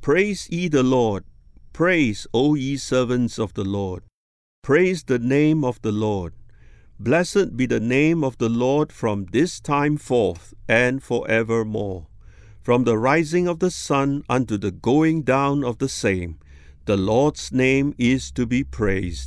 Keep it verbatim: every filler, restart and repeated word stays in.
Praise ye the Lord. Praise, O ye servants of the Lord. Praise the name of the Lord. Blessed be the name of the Lord from this time forth and forevermore. From the rising of the sun unto the going down of the same, the Lord's name is to be praised.